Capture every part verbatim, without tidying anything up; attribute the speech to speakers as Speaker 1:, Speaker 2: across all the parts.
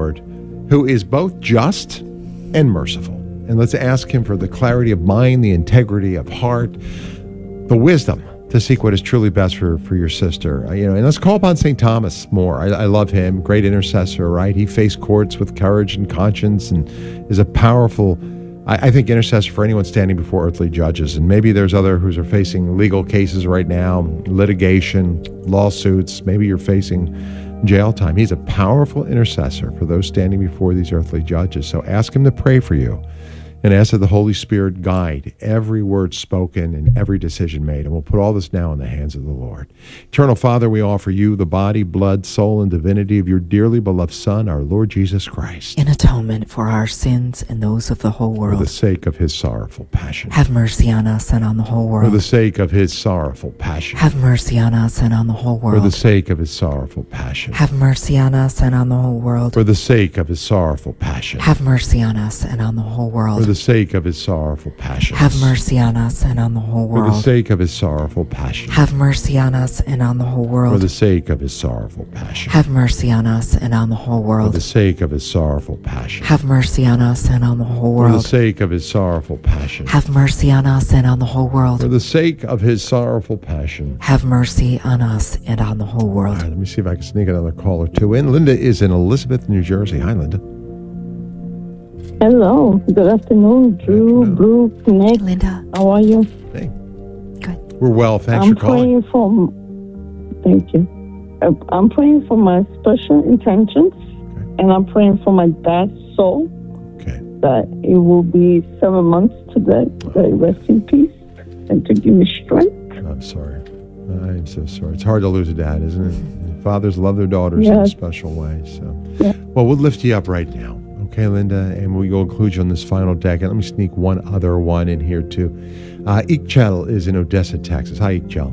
Speaker 1: Lord, who is both just and merciful. And let's ask him for the clarity of mind, the integrity of heart, the wisdom to seek what is truly best for, for your sister. Uh, you know, and let's call upon Saint Thomas more. I, I love him, great intercessor, right? He faced courts with courage and conscience and is a powerful, I, I think, intercessor for anyone standing before earthly judges. And maybe there's other who are facing legal cases right now, litigation, lawsuits. Maybe you're facing jail time. He's a powerful intercessor for those standing before these earthly judges. So ask him to pray for you. And ask that the Holy Spirit guide every word spoken and every decision made. And we'll put all this now in the hands of the Lord. Eternal Father, we offer you the body, blood, soul, and divinity of your dearly beloved Son, our Lord Jesus Christ,
Speaker 2: in atonement for our sins and those of the whole world.
Speaker 1: For the sake of his sorrowful passion.
Speaker 2: Have mercy on us and on the whole world.
Speaker 1: For the sake of his sorrowful passion.
Speaker 2: Have mercy on us and on the whole world.
Speaker 1: For the sake of his sorrowful passion.
Speaker 2: Have mercy on us and on the whole world.
Speaker 1: For the sake of his sorrowful passion.
Speaker 2: Have mercy on us and on the whole world.
Speaker 1: For the sake of his sorrowful passion.
Speaker 2: Have mercy on us and on the whole world.
Speaker 1: For the sake of his sorrowful passion.
Speaker 2: Have mercy on us and on the whole world.
Speaker 1: For the sake of his sorrowful passion.
Speaker 2: Have mercy on us and on the whole world.
Speaker 1: For the sake of his sorrowful passion.
Speaker 2: Have mercy on us and on the whole world.
Speaker 1: For the sake of his sorrowful passion.
Speaker 2: Have mercy on us and on the whole world.
Speaker 1: For the sake of his sorrowful passion.
Speaker 2: Have mercy on us and on the whole world.
Speaker 1: All right, let me see if I can sneak another call or two in. Linda is in Elizabeth, New Jersey. Hi, Linda.
Speaker 3: Hello. Good afternoon, Drew,
Speaker 1: Good afternoon.
Speaker 3: Brooke, Nick.
Speaker 2: Linda.
Speaker 3: How are you?
Speaker 1: Hey.
Speaker 2: Good.
Speaker 1: We're well. Thanks
Speaker 3: I'm
Speaker 1: for calling.
Speaker 3: praying for. Thank you. Uh, I'm praying for my special intentions,
Speaker 1: Okay.
Speaker 3: and I'm praying for my dad's soul.
Speaker 1: Okay.
Speaker 3: That it will be seven months today. That he rest in peace, and to give me strength.
Speaker 1: I'm sorry. I'm so sorry. It's hard to lose a dad, isn't it? Fathers love their daughters in a
Speaker 3: Yes.
Speaker 1: special way. So,
Speaker 3: Yeah.
Speaker 1: well, we'll lift you up right now. Okay, Linda, and we will include you on this final deck. And let me sneak one other one in here, too. Uh, Iqchel is in Odessa, Texas. Hi, Iqchel.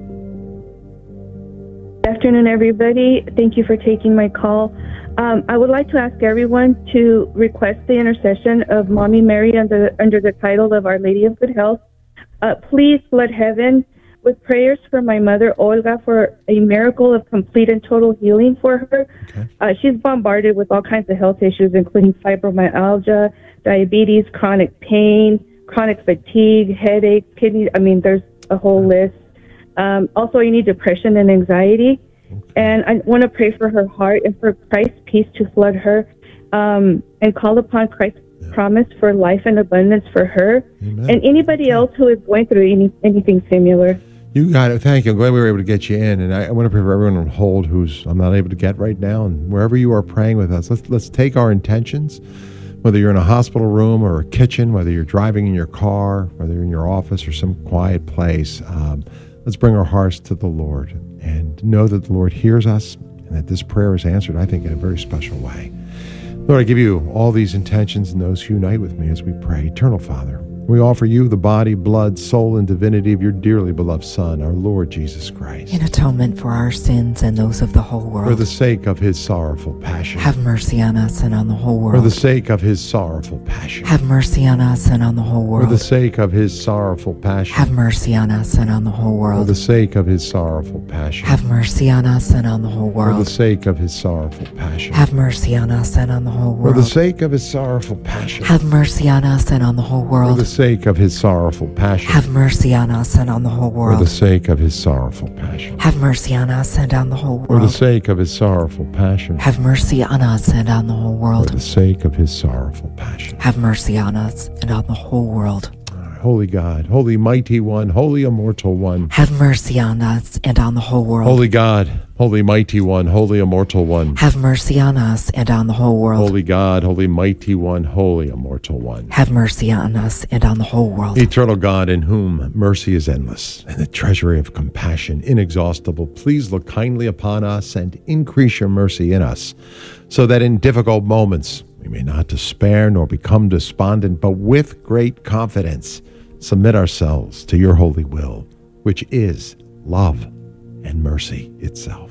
Speaker 4: Good afternoon, everybody. Thank you for taking my call. Um, I would like to ask everyone to request the intercession of Mommy Mary under, under the title of Our Lady of Good Health. Uh, please flood heaven with prayers for my mother, Olga, for a miracle of complete and total healing for her.
Speaker 1: Okay.
Speaker 4: Uh, she's bombarded with all kinds of health issues, including fibromyalgia, diabetes, chronic pain, chronic fatigue, headaches, kidney. I mean, there's a whole list. Um, also, you need depression and anxiety.
Speaker 1: Okay.
Speaker 4: And I want to pray for her heart and for Christ's peace to flood her, um, and call upon Christ's
Speaker 1: Yeah.
Speaker 4: promise for life and abundance for her
Speaker 1: Amen.
Speaker 4: and anybody else who is going through any, anything similar.
Speaker 1: You got it. Thank you. I'm glad we were able to get you in. And I, I want to pray for everyone on hold who's I'm not able to get right now. And wherever you are praying with us, let's let's take our intentions, whether you're in a hospital room or a kitchen, whether you're driving in your car, whether you're in your office or some quiet place. Um, let's bring our hearts to the Lord and know that the Lord hears us and that this prayer is answered, I think, in a very special way. Lord, I give you all these intentions and those who unite with me as we pray. Eternal Father, we offer you the body, blood, soul, and divinity of your dearly beloved Son, our Lord Jesus Christ.
Speaker 2: In atonement for our sins and those of the whole world.
Speaker 1: For the sake of his sorrowful passion.
Speaker 2: Have mercy on us and on the whole world.
Speaker 1: For the sake of his sorrowful passion.
Speaker 2: Have mercy on us and on the whole
Speaker 1: For
Speaker 2: world.
Speaker 1: the sake of his sorrowful passion.
Speaker 2: Have mercy on us and on the whole
Speaker 1: For
Speaker 2: world.
Speaker 1: the sake of his sorrowful passion.
Speaker 2: Have mercy on us and on the whole
Speaker 1: For the
Speaker 2: world.
Speaker 1: sake of his sorrowful passion.
Speaker 2: Have mercy on us and on the whole
Speaker 1: For the
Speaker 2: world.
Speaker 1: sake of his sorrowful passion.
Speaker 2: Have mercy on us and on the whole
Speaker 1: For
Speaker 2: world.
Speaker 1: the sake of his sorrowful passion.
Speaker 2: Have mercy on us and on the whole
Speaker 1: For the
Speaker 2: world.
Speaker 1: sake of his sorrowful passion.
Speaker 2: Have mercy on us and on the whole
Speaker 1: For the
Speaker 2: world.
Speaker 1: sake of his sorrowful passion.
Speaker 2: Have mercy on us and on the whole
Speaker 1: For
Speaker 2: world.
Speaker 1: the sake of his sorrowful passion.
Speaker 2: Have mercy on us and on the whole world.
Speaker 1: Holy God, holy mighty one, holy immortal one.
Speaker 2: Have mercy on us and on the whole world.
Speaker 1: Holy God, holy mighty one, holy immortal one.
Speaker 2: Have mercy on us and on the whole world.
Speaker 1: Holy God, holy mighty one, holy immortal one.
Speaker 2: Have mercy on us and on the whole world.
Speaker 1: Eternal God, in whom mercy is endless and the treasury of compassion inexhaustible, please look kindly upon us and increase your mercy in us, so that in difficult moments we may not despair nor become despondent, but with great confidence submit ourselves to your holy will, which is love and mercy itself.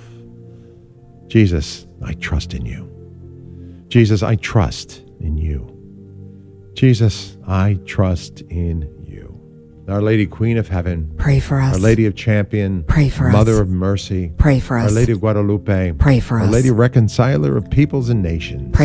Speaker 1: Jesus, I trust in you. Jesus, I trust in you. Jesus, I trust in you. Our Lady Queen of Heaven,
Speaker 2: Pray for us.
Speaker 1: Our Lady of Champion,
Speaker 2: Pray for us.
Speaker 1: Mother of Mercy,
Speaker 2: Pray for us.
Speaker 1: Our Lady of Guadalupe,
Speaker 2: Pray for
Speaker 1: Our
Speaker 2: us.
Speaker 1: Lady Reconciler of Peoples and Nations,